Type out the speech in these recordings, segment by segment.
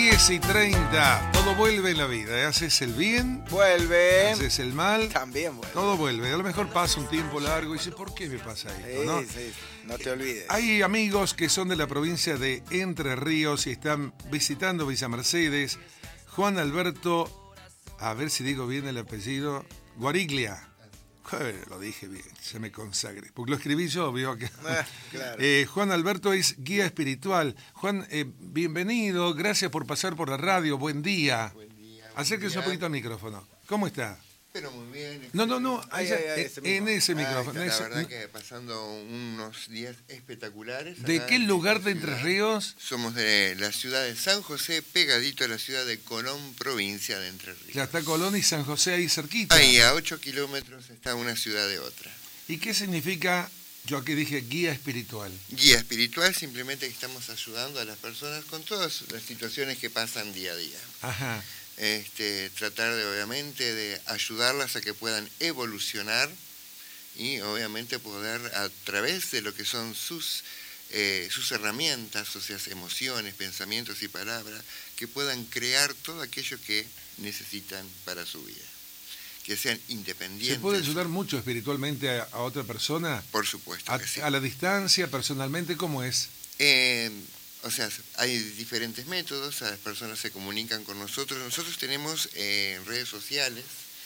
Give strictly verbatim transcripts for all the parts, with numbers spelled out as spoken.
diez y treinta. Todo vuelve en la vida. ¿eh? Haces el bien, Vuelve. haces el mal, También vuelve. todo vuelve. A lo mejor pasa un tiempo largo y dices, ¿por qué me pasa esto? Sí, ¿no? sí, no te olvides. Hay amigos que son de la provincia de Entre Ríos y están visitando Villa Mercedes. Juan Alberto, a ver si digo bien el apellido, Guariglia. Eh, lo dije bien, se me consagre, porque lo escribí yo, vio que... Ah, claro. eh, Juan Alberto es guía espiritual. Juan, eh, bienvenido, gracias por pasar por la radio, buen día. Buen día. buen Acérquese día. un poquito al micrófono. ¿Cómo está? Pero muy bien. No, no, no, Ay, allá, ay, ay, eh, ese mismo. en ese Ah, micrófono. está, la ese- verdad que pasando unos días espectaculares. ¿De acá qué en lugar esta de Entre ciudad. Ríos? Somos de la ciudad de San José, pegadito a la ciudad de Colón, provincia de Entre Ríos. Ya está Colón y San José ahí cerquita. Ahí a ocho kilómetros está una ciudad de otra. ¿Y qué significa, yo aquí dije, guía espiritual? Guía espiritual, simplemente que estamos ayudando a las personas con todas las situaciones que pasan día a día. Ajá. Este, tratar de, obviamente, de ayudarlas a que puedan evolucionar y, obviamente, poder, a través de lo que son sus, eh, sus herramientas, o sea, emociones, pensamientos y palabras, que puedan crear todo aquello que necesitan para su vida. Que sean independientes. ¿Se puede ayudar mucho espiritualmente a, a otra persona? Por supuesto A, que sí. a la distancia, personalmente, ¿cómo es? Eh, o sea, hay diferentes métodos, las personas se comunican con nosotros. Nosotros tenemos eh, redes sociales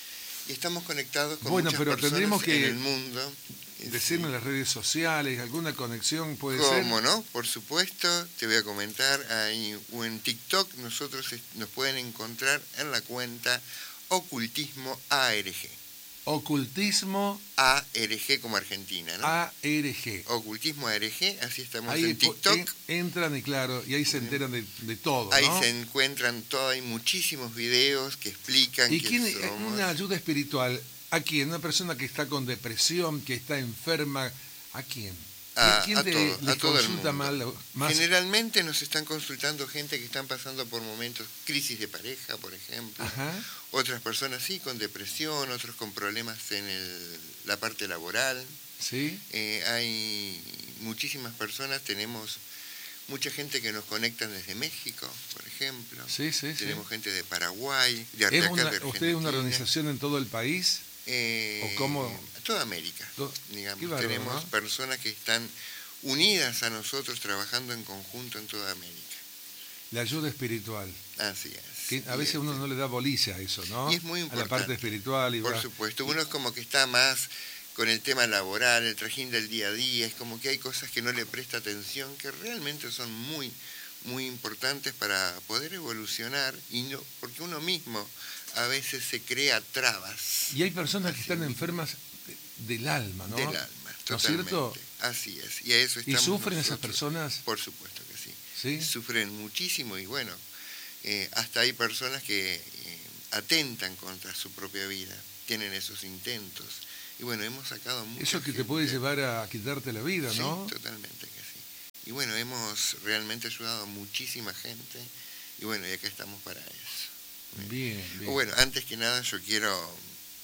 y estamos conectados con Bueno, muchas pero personas tendremos que en el mundo. Decirme Sí. las redes sociales, alguna conexión puede ser. ¿Cómo no? Por supuesto, te voy a comentar, ahí o en TikTok nosotros es- nos pueden encontrar en la cuenta Ocultismo A R G. Ocultismo A R G como Argentina, ¿no? A R G. Ocultismo A R G, así estamos Ahí en TikTok. en- entran y claro, y ahí se enteran de, de todo, Ahí ¿no? se encuentran todo, hay muchísimos videos que explican ¿Y que quién, somos. una ayuda espiritual, a quién? Una persona que está con depresión, que está enferma, ¿a quién? A, ¿Quién a te todo, les a todo el consulta mundo. mal, más? Generalmente nos están consultando gente que están pasando por momentos, crisis de pareja, por ejemplo. Ajá. Otras personas sí, con depresión, otros con problemas en el- la parte laboral. ¿Sí? Eh, hay muchísimas personas, tenemos mucha gente que nos conectan desde México, por ejemplo. Sí, sí, sí. Tenemos gente de Paraguay, de, de ¿Es acá una, de ¿Usted es una Argentina. organización en todo el país? Eh, ¿O cómo? Toda América, To- digamos. qué bárbaro, Tenemos ¿no? personas que están unidas a nosotros trabajando en conjunto en toda América. La ayuda espiritual. Así es. Que a Y veces este, uno no le da bolilla a eso, ¿no? Y es muy A la importante. parte espiritual. Y Por va- supuesto, uno es como que está más con el tema laboral, el trajín del día a día, es como que hay cosas que no le presta atención, que realmente son muy, muy importantes para poder evolucionar, y no, porque uno mismo a veces se crea trabas. Y hay personas que Así están mismo. enfermas de- del alma, ¿no? Del alma, ¿No es totalmente. cierto? Así es. Y a eso ¿Y estamos sufren esas nosotros. personas? Por supuesto que sí. ¿Sí? Sufren muchísimo y bueno, eh, hasta hay personas que eh, atentan contra su propia vida, tienen esos intentos. Y bueno, hemos sacado mucho. Eso que te puede llevar a quitarte la vida, ¿no? Sí, totalmente que sí. Y bueno, hemos realmente ayudado a muchísima gente y bueno, y acá estamos para eso. Bien, bien. Bueno, antes que nada yo quiero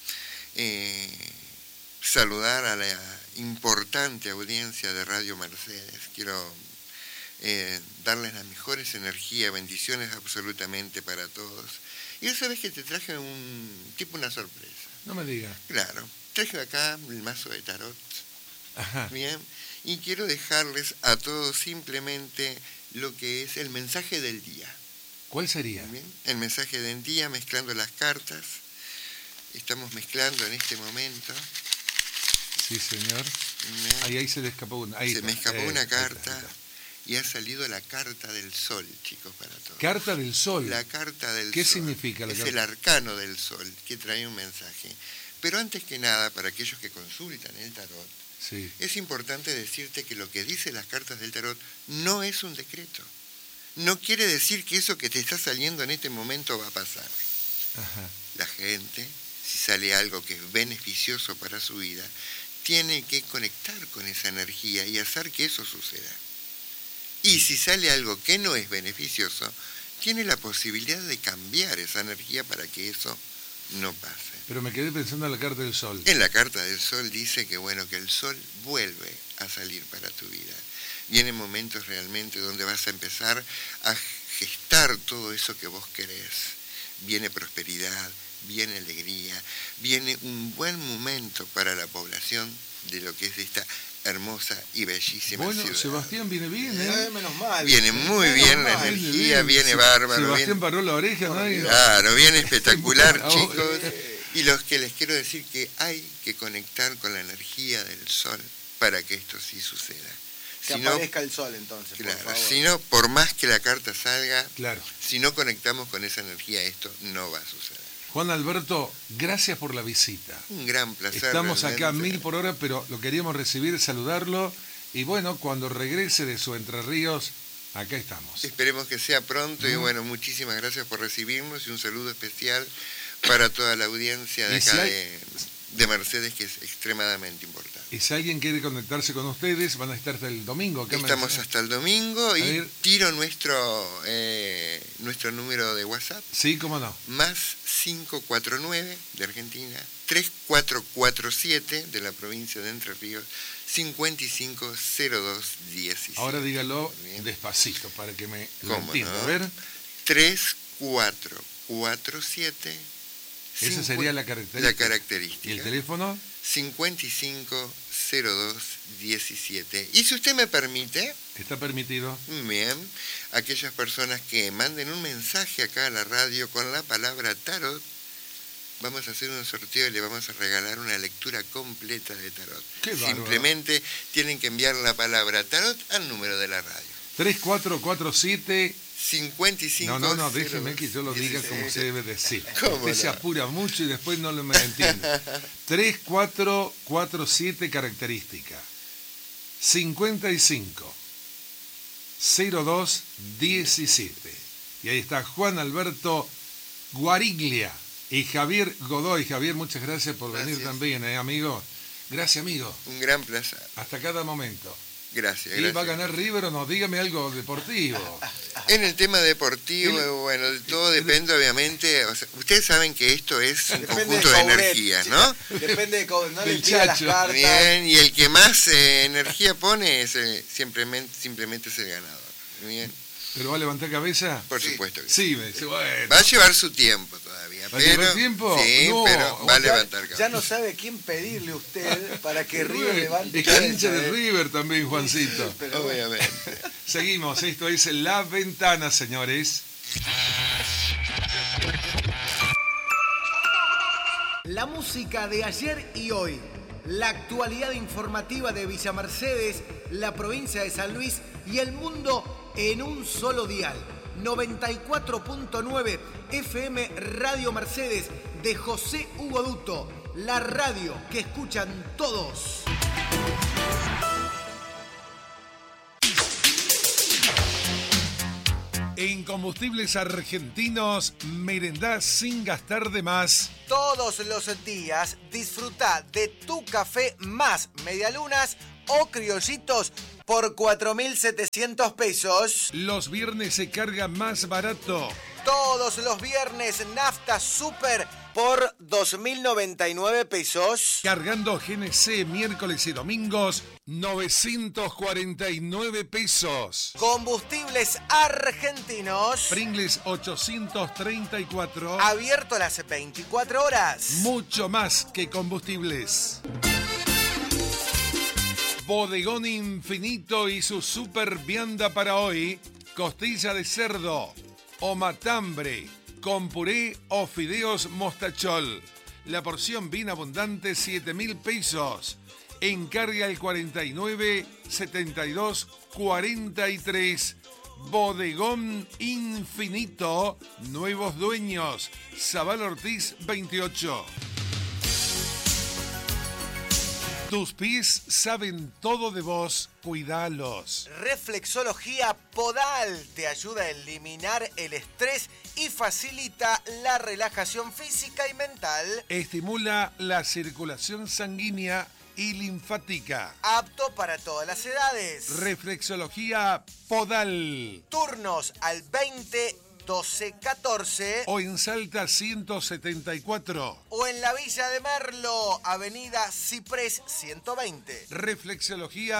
eh, saludar a la importante audiencia de Radio Mercedes. Quiero eh, darles las mejores energías, bendiciones absolutamente para todos. Y esa vez que te traje un tipo una sorpresa. No me diga. Claro, traje acá el mazo de tarot. Ajá. Bien, y quiero dejarles a todos simplemente lo que es el mensaje del día. ¿Cuál sería? Bien, el mensaje del día mezclando las cartas. Estamos mezclando en este momento. Sí, señor. Bien, Ahí, ahí se le escapó una. Ahí se está. me escapó Eh, una ahí está, carta ahí está. y ha salido la carta del sol, chicos, para todos. Carta del sol. La carta del ¿Qué sol. significa la Es carta? el arcano del sol que trae un mensaje. Pero antes que nada, para aquellos que consultan el tarot, Sí. es importante decirte que lo que dicen las cartas del tarot no es un decreto. No quiere decir que eso que te está saliendo en este momento va a pasar. Ajá. La gente, si sale algo que es beneficioso para su vida, tiene que conectar con esa energía y hacer que eso suceda. Y si sale algo que no es beneficioso, tiene la posibilidad de cambiar esa energía para que eso no pase. Pero me quedé pensando en la carta del sol. En la carta del sol dice que bueno, que el sol vuelve a salir para tu vida. Vienen momentos realmente donde vas a empezar a gestar todo eso que vos querés. Viene prosperidad, viene alegría, viene un buen momento para la población de lo que es esta hermosa y bellísima bueno, ciudad. Sebastián viene bien, ¿eh? Eh, menos mal. Viene muy Menos bien la mal. energía, bien. viene Se- bárbaro. Sebastián Viene, paró la oreja, ¿no? claro, viene espectacular, Ahora. chicos. Y los que les quiero decir que hay que conectar con la energía del sol para que esto sí suceda. Que Si no, aparezca el sol entonces, claro, por favor. si no, por más que la carta salga, Claro. si no conectamos con esa energía, esto no va a suceder. Juan Alberto, gracias por la visita. Un gran placer. Estamos acá a realmente. mil por hora, pero lo queríamos recibir, saludarlo. Y bueno, cuando regrese de su Entre Ríos, acá estamos. Esperemos que sea pronto y bueno, muchísimas gracias por recibirnos y un saludo especial para toda la audiencia de Y si acá hay- de, de Mercedes, que es extremadamente importante. Y si alguien quiere conectarse con ustedes, van a estar hasta el domingo. acá me Estamos decía. hasta el domingo y ver. tiro nuestro eh, nuestro número de WhatsApp, Sí, cómo no. más cinco cuatro nueve de Argentina, tres cuatro cuatro siete de la provincia de Entre Ríos, cincuenta y cinco cero dos diecisiete. Ahora dígalo Bien. despacito para que me lo ¿Cómo entienda. no? A ver, tres cuatro cuatro siete. esa sería la característica. La característica. ¿Y el teléfono? cincuenta y cinco cero dos diecisiete. Y si usted me permite, Está permitido. bien, aquellas personas que manden un mensaje acá a la radio con la palabra tarot, vamos a hacer un sorteo y le vamos a regalar una lectura completa de tarot. Qué bárbaro. Simplemente tienen que enviar la palabra tarot al número de la radio. tres cuatro cuatro siete. cincuenta y cinco No, no, no, cero déjeme que yo lo diga diecisiete. como se debe decir. ¿Cómo Usted se no? apura mucho y después no lo me entiende. tres cuatro cuatro siete característica. cincuenta y cinco cero dos diecisiete. Y ahí está Juan Alberto Guariglia y Javier Godoy. Javier, muchas gracias por venir Gracias. también, ¿eh, amigo? Gracias, amigo. Un gran placer. Hasta cada momento. Gracias, ¿Y va a gracias. ganar River o no? Dígame algo deportivo. En el tema deportivo, El- bueno, todo depende obviamente, o sea, ustedes saben que esto es un Depende conjunto de Couret, energías, chica. ¿no? Depende de cómo, no Del le tira las Chacho. cartas. Bien, y el que más eh, energía pone es, eh, simplemente, simplemente es el ganador. Bien, ¿Pero va a levantar cabeza? por supuesto que sí. Sí, me dice, bueno. Va a llevar su tiempo todavía, ¿Va a pero llevar tiempo? sí, No, pero va a ya- levantar Ya cabeza. no sabe quién pedirle usted para que Río River, levante es que cabeza, hincha de ¿eh? River también, Juancito. Pero bueno. Obviamente. Seguimos, esto es La Ventana, señores. La música de ayer y hoy, la actualidad informativa de Villa Mercedes, la provincia de San Luis y el mundo en un solo dial. noventa y cuatro punto nueve F M Radio Mercedes de José Hugo Duto, la radio que escuchan todos. En Combustibles Argentinos, merendá sin gastar de más. Todos los días disfruta de tu café más medialunas o criollitos por cuatro mil setecientos pesos. Los viernes se carga más barato. Todos los viernes nafta super por dos mil noventa y nueve pesos. Cargando G N C miércoles y domingos, novecientos cuarenta y nueve pesos. Combustibles Argentinos. Pringles ochocientos treinta y cuatro. Abierto las veinticuatro horas. Mucho más que combustibles. Bodegón Infinito y su super vianda para hoy. Costilla de cerdo o matambre con puré o fideos mostachol. La porción bien abundante, siete mil pesos. Encarga el cuarenta y nueve setenta y dos cuarenta y tres. Bodegón Infinito. Nuevos dueños. Zabal Ortiz veintiocho. Tus pies saben todo de vos, cuidalos. Reflexología Podal te ayuda a eliminar el estrés y facilita la relajación física y mental. Estimula la circulación sanguínea y linfática. Apto para todas las edades. Reflexología Podal. Turnos al veinte doce catorce O en Salta ciento setenta y cuatro. o en la Villa de Merlo, Avenida Ciprés ciento veinte. Reflexología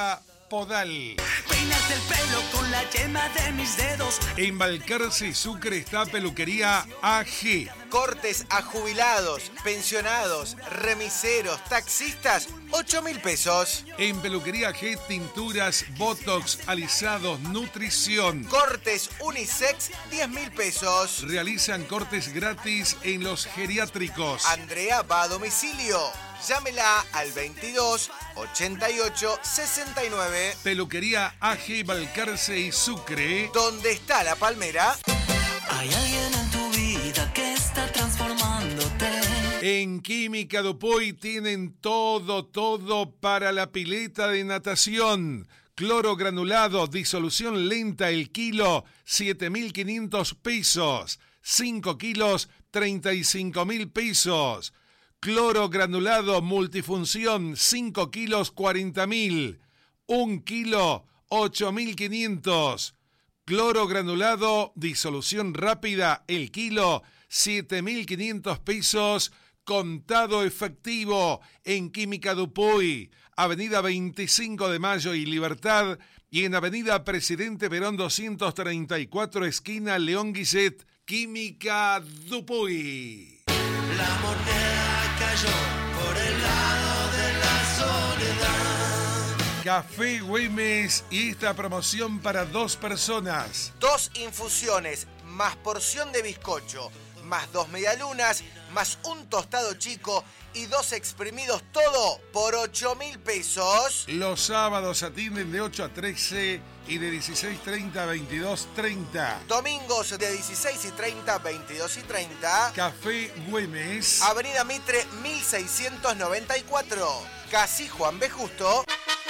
Podal. Peinas el pelo con la yema de mis dedos. En Balcarce y Sucre está Peluquería A G. Cortes a jubilados, pensionados, remiseros, taxistas, ocho mil pesos. En Peluquería G, tinturas, botox, alisados, nutrición. Cortes unisex, diez mil pesos. Realizan cortes gratis en los geriátricos. Andrea va a domicilio. Llámela al veintidós ochenta y ocho sesenta y nueve. Peluquería A G Balcarce y Sucre. ¿Dónde está la palmera? Hay alguien en tu vida que está transformándote. En Química Dupuy tienen todo, todo para la pileta de natación. Cloro granulado, disolución lenta el kilo, siete mil quinientos pesos. cinco kilos, treinta y cinco mil pesos. Cloro granulado multifunción, cinco kilos, cuarenta mil. un kilo, ocho mil quinientos. Cloro granulado, disolución rápida, el kilo, siete mil quinientos pesos, contado efectivo en Química Dupuy, Avenida veinticinco de Mayo y Libertad, y en Avenida Presidente Perón doscientos treinta y cuatro, esquina León Guillet, Química Dupuy. La moneda cayó por el lado de la soledad. Café Güemes y esta promoción para dos personas. Dos infusiones, más porción de bizcocho, más dos medialunas, más un tostado chico y dos exprimidos, todo por ocho mil pesos. Los sábados atienden de ocho a trece y de dieciséis treinta a veintidós treinta. Domingos de dieciséis y treinta a veintidós y treinta. Café Güemes. Avenida Mitre mil seiscientos noventa y cuatro. Casi Juan B. Justo.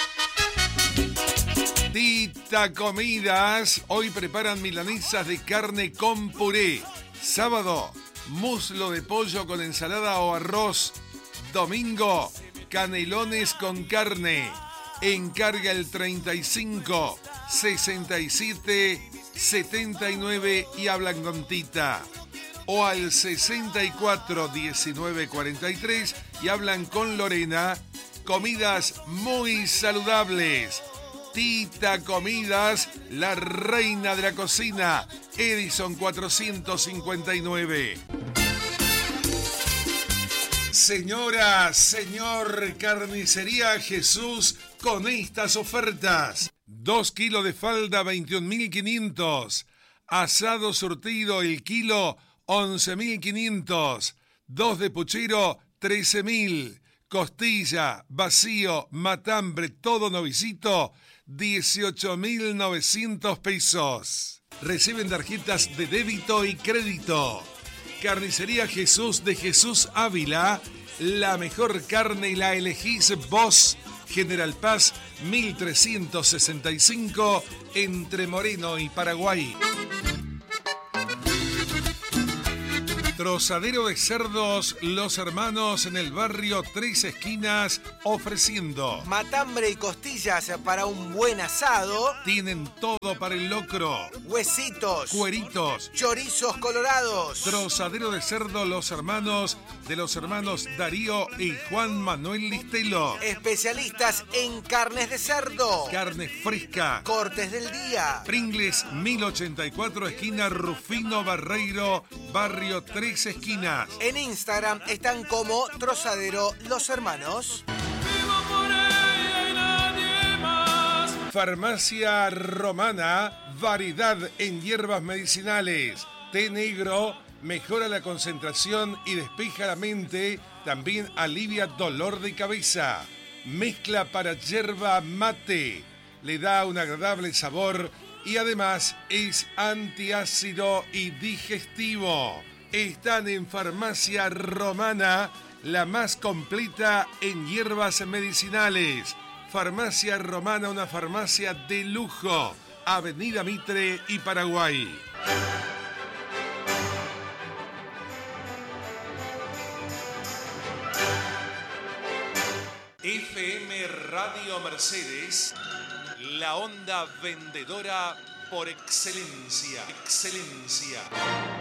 Tita Comidas. Hoy preparan milanesas de carne con puré. Sábado, muslo de pollo con ensalada o arroz. Domingo, canelones con carne. Encarga el treinta y cinco, sesenta y siete, setenta y nueve y hablan con Tita. O al sesenta y cuatro, diecinueve, cuarenta y tres y hablan con Lorena. Comidas muy saludables. Tita Comidas, la reina de la cocina. Edison cuatrocientos cincuenta y nueve. Señora, señor, Carnicería Jesús con estas ofertas. Dos kilos de falda, veintiún mil quinientos. Asado surtido, el kilo, once mil quinientos. Dos de puchero, trece mil. Costilla, vacío, matambre, todo novicito, dieciocho mil novecientos pesos. Reciben tarjetas de débito y crédito. Carnicería Jesús de Jesús Ávila. La mejor carne la elegís vos. General Paz mil trescientos sesenta y cinco entre Moreno y Paraguay. Trozadero de cerdos Los Hermanos en el barrio Tres Esquinas, ofreciendo matambre y costillas para un buen asado. Tienen todo para el locro. Huesitos, Cueritos. chorizos colorados. Trozadero de cerdo Los Hermanos, de los hermanos Darío y Juan Manuel Listelo. Especialistas en carnes de cerdo. Carne fresca. Cortes del día. Pringles mil ochenta y cuatro, esquina Rufino Barreiro, barrio Tres Esquinas. En Instagram están como Trozadero Los Hermanos. Farmacia Romana, variedad en hierbas medicinales. Té negro mejora la concentración y despeja la mente. También alivia dolor de cabeza. Mezcla para yerba mate. Le da un agradable sabor y además es antiácido y digestivo. Están en Farmacia Romana, la más completa en hierbas medicinales. Farmacia Romana, una farmacia de lujo. Avenida Mitre y Paraguay. F M Radio Mercedes, la onda vendedora por excelencia. Excelencia.